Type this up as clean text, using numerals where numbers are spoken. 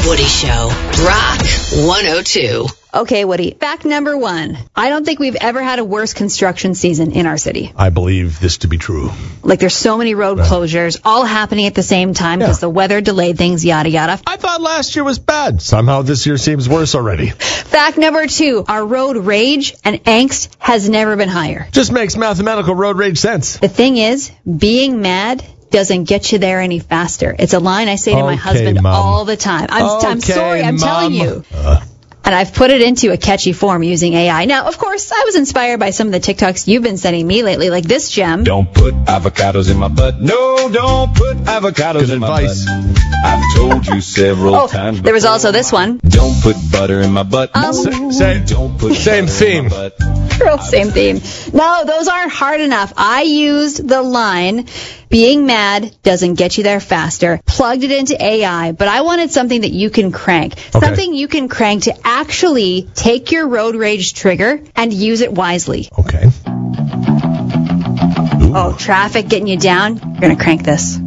Woody Show. Rock 102. Okay, Woody. Fact number 1. I don't think we've ever had a worse construction season in our city. I believe this to be true. Like, there's so many road closures, all happening at the same time because the weather delayed things, yada, yada. I thought last year was bad. Somehow this year seems worse already. Fact number 2. Our road rage and angst has never been higher. Just makes mathematical road rage sense. The thing is, being mad doesn't get you there any faster. It's a line I say to my husband Mom. all the time. I'm sorry, I'm telling you. And I've put it into a catchy form using AI. Now, of course, I was inspired by some of the TikToks you've been sending me lately, like this gem. Don't put avocados in my butt. No, don't put avocados in my butt. I've told you several times before. There was also this one. Don't put butter in my butt. Don't put same theme. Same theme. No, those aren't hard enough. I used the line, being mad doesn't get you there faster, plugged it into AI, but I wanted something that you can crank. Something you can crank to actually take your road rage trigger and use it wisely. Okay. Oh, traffic getting you down? You're going to crank this.